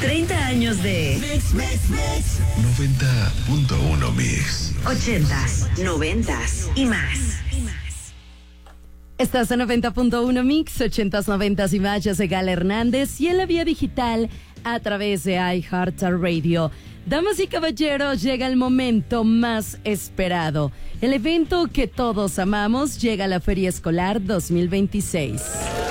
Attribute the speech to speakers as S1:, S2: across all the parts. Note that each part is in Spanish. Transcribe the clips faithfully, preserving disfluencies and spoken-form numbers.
S1: treinta años de
S2: Mix, Mix, Mix.
S3: noventa punto uno Mix.
S1: ochentas, noventas y más.
S4: Estás en noventa punto uno Mix, ochentas, noventas y más. Yo soy Gala Hernández y en la vía digital a través de iHeartRadio. Damas y caballeros, llega el momento más esperado. El evento que todos amamos llega a la Feria Escolar dos mil veintiséis.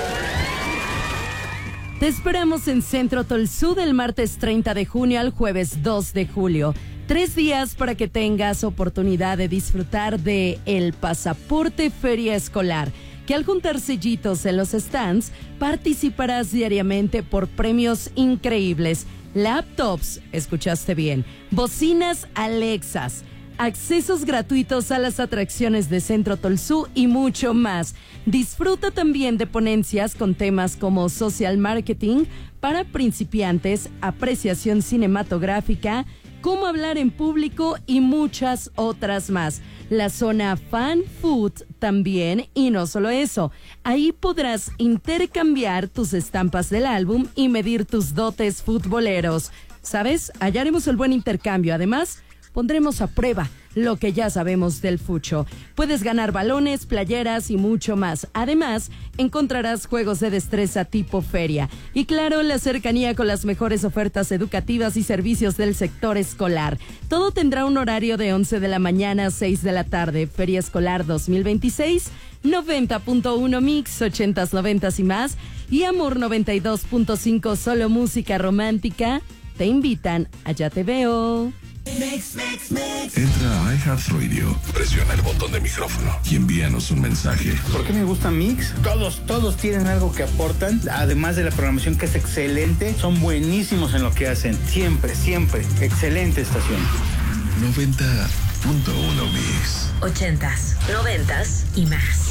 S4: Te esperamos en Centro Tolsú del martes treinta de junio al jueves dos de julio. Tres días para que tengas oportunidad de disfrutar de el Pasaporte Feria Escolar, que al juntar sellitos en los stands participarás diariamente por premios increíbles. Laptops, escuchaste bien, bocinas Alexas, accesos gratuitos a las atracciones de Centro Tolsú y mucho más. Disfruta también de ponencias con temas como social marketing para principiantes, apreciación cinematográfica, cómo hablar en público y muchas otras más. La zona Fan Food también, y no solo eso, ahí podrás intercambiar tus estampas del álbum y medir tus dotes futboleros. ¿Sabes? Allá haremos el buen intercambio. Además, pondremos a prueba lo que ya sabemos del fucho. Puedes ganar balones, playeras y mucho más. Además, encontrarás juegos de destreza tipo feria. Y claro, la cercanía con las mejores ofertas educativas y servicios del sector escolar. Todo tendrá un horario de once de la mañana a seis de la tarde. Feria Escolar dos mil veintiséis, noventa punto uno Mix, ochentas, noventas y más. Y Amor noventa y dos punto cinco, solo música romántica. Te invitan. Allá te veo.
S2: Mix, mix, mix.
S3: Entra a iHeartRadio, presiona el botón de micrófono y envíanos un mensaje.
S5: ¿Por qué me gusta Mix? Todos, todos tienen algo que aportan, además de la programación que es excelente, son buenísimos en lo que hacen, siempre, siempre, excelente estación.
S3: noventa punto uno Mix.
S1: ochentas, noventas y más.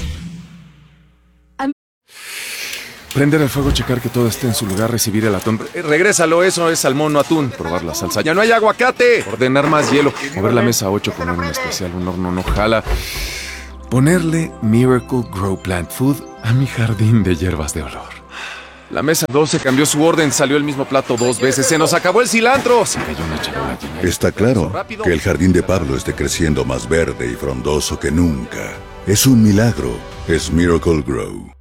S6: Prender el fuego, checar que todo esté en su lugar, recibir el atún. Eh, regrésalo, eso es salmón, no atún. Probar la salsa. ¡Ya no hay aguacate! Ordenar más hielo. Mover la mesa ocho, poner un especial, un horno no jala. Ponerle Miracle Grow Plant Food a mi jardín de hierbas de olor. La mesa doce cambió su orden, salió el mismo plato dos veces. ¡Se nos acabó el cilantro! Se cayó una charola llena.
S7: Está claro que el jardín de Pablo esté creciendo más verde y frondoso que nunca. Es un milagro. Es Miracle Grow.